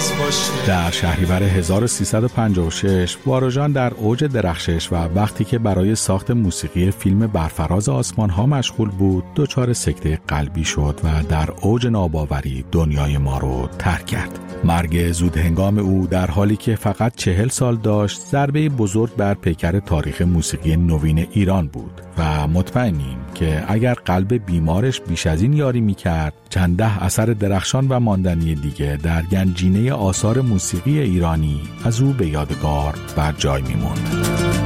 در شهریور 1356 واروژان در اوج درخشش و وقتی که برای ساخت موسیقی فیلم برفراز آسمان ها مشغول بود دچار سکته قلبی شد و در اوج ناباوری دنیای ما رو ترک کرد. مرگ زود هنگام او در حالی که فقط 40 سال داشت ضربه بزرگ بر پیکر تاریخ موسیقی نوین ایران بود و مطمئنیم که اگر قلب بیمارش بیش از این یاری می‌کرد چند ده اثر درخشان و ماندنی دیگه در گنجینه آثار موسیقی ایرانی از او به یادگار بر جای می‌ماند.